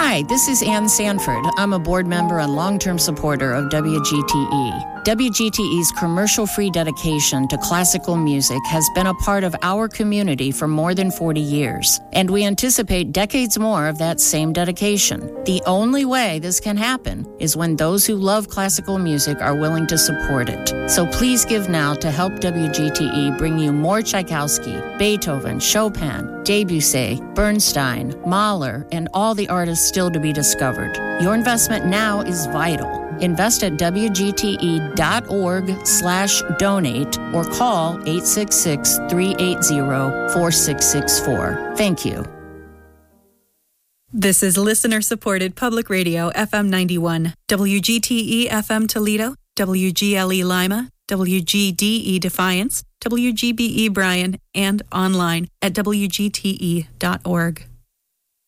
Hi, this is Ann Sanford. I'm a board member and long-term supporter of WGTE. WGTE's commercial-free dedication to classical music has been a part of our community for more than 40 years, and we anticipate decades more of that same dedication. The only way this can happen is when those who love classical music are willing to support it. So please give now to help WGTE bring you more Tchaikovsky, Beethoven, Chopin, Debussy, Bernstein, Mahler, and all the artists still to be discovered. Your investment now is vital. Invest at WGTE.org/donate or call 866-380-4664. Thank you. This is listener-supported public radio FM 91, WGTE FM Toledo, WGLE Lima, WGDE Defiance, WGBE Bryan, and online at WGTE.org.